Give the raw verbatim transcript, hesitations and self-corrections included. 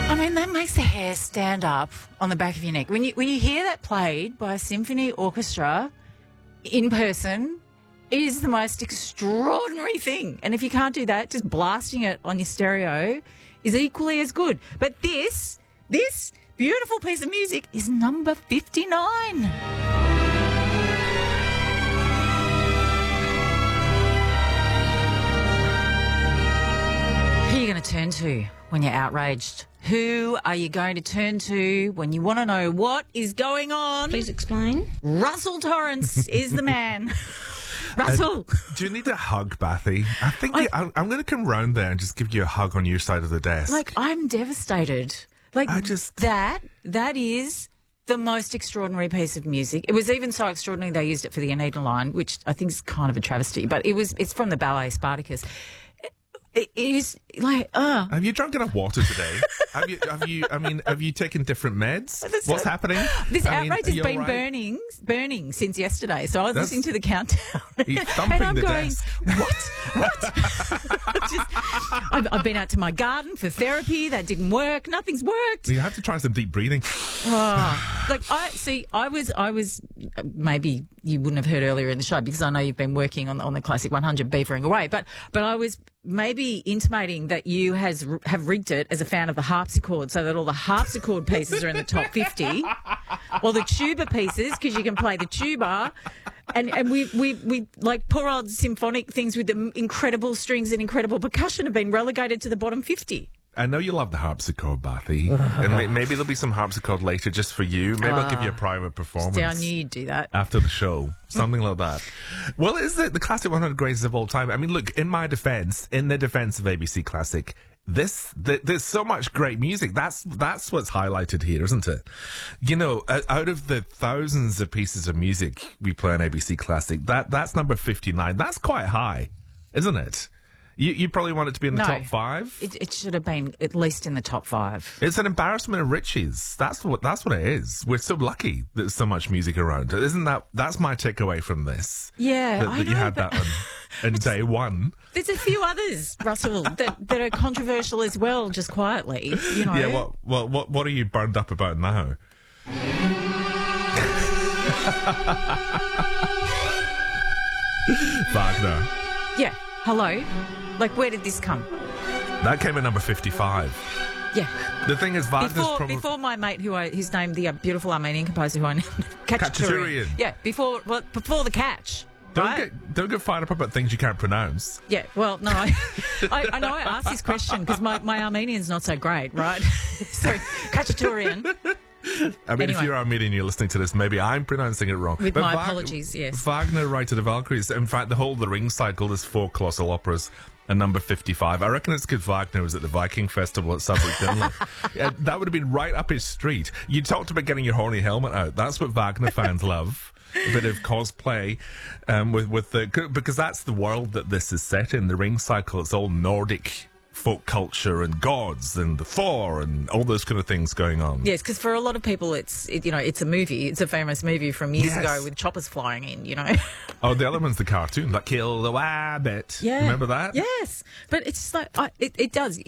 I mean, that makes the hair stand up on the back of your neck. When you when you hear that played by a symphony orchestra in person, it is the most extraordinary thing. And if you can't do that, just blasting it on your stereo is equally as good. But this, this beautiful piece of music is number fifty-nine. Who are you going to turn to when you're outraged? Who are you going to turn to when you want to know what is going on? Please explain. Russell Torrance is the man. Russell. Uh, do you need a hug, Bathy? I think I- you, I'm, I'm going to come round there and just give you a hug on your side of the desk. Like, I'm devastated. Like, I just- that, that is the most extraordinary piece of music. It was even so extraordinary they used it for the Anita line, which I think is kind of a travesty, but it was, it's from the ballet Spartacus. It is like, uh Have you drunk enough water today? have you? Have you? I mean, have you taken different meds? What's happening? This I mean, outrage are has you been all right? burning, burning since yesterday. So I was That's- listening to the countdown, You're thumping and I'm the going, desk. "What? What?" Just, I've, I've been out to my garden for therapy. That didn't work. Nothing's worked. You have to try some deep breathing. Oh, like I see, I was, I was. Maybe you wouldn't have heard earlier in the show because I know you've been working on on the Classic one hundred, beavering away. But but I was maybe intimating that you has have rigged it as a fan of the harpsichord, so that all the harpsichord pieces are in the top fifty, or the tuba pieces because you can play the tuba. And and we, we, we like poor old symphonic things with the incredible strings and incredible percussion have been relegated to the bottom fifty. I know you love the harpsichord, Bathy, and may- maybe there'll be some harpsichord later just for you. Maybe I'll give you a private performance. Yeah, I knew you'd do that. After the show, something like that. Well, is it the Classic one hundred Greatest of All Time? I mean, look, in my defense, in the defense of A B C Classic, this th- there's so much great music. That's that's what's highlighted here, isn't it? You know, uh, out of the thousands of pieces of music we play on A B C Classic, that that's number fifty-nine. That's quite high, isn't it? You you probably want it to be in the No. top five. It, it should have been at least in the top five. It's an embarrassment of riches. That's what that's what it is. We're so lucky that there's so much music around. Isn't that that's my takeaway from this? Yeah, that, I that you know, had but- that on, in day one. There's a few others, Russell, that, that are controversial as well, just quietly, you know. Yeah. What what what what are you burned up about now? Wagner. Yeah, hello. Like, where did this come? That came in number fifty-five. Yeah. The thing is, Wagner's Before, probably. before my mate, who I, his name, the uh, beautiful Armenian composer who I know, Khachaturian. Yeah, before, well, before the catch. Don't right? get don't get fired up about things you can't pronounce. Yeah, well, no, I, I, I know I asked this question because my, my Armenian's not so great, right? So, Khachaturian. I mean, Anyway. if you're Armenian, you're listening to this, maybe I'm pronouncing it wrong. With But my Wag- apologies, yes. Wagner, Rite of the Valkyries. In fact, the whole The Ring cycle is four colossal operas and number fifty-five. I reckon it's because Wagner was at the Viking Festival at Southwark Dinley. Yeah, that would have been right up his street. You talked about getting your horny helmet out. That's what Wagner fans love. A bit of cosplay um, with, with the... Because that's the world that this is set in. The Ring cycle, it's all Nordic folk culture and gods and the Thor and all those kind of things going on. Yes, because for a lot of people, it's it, you know it's a movie. It's a famous movie from years Yes. ago with choppers flying in. You know. Oh, the other one's the cartoon, like Kill the Wabbit. Yeah. Remember that? Yes, but it's just like I, it, it does.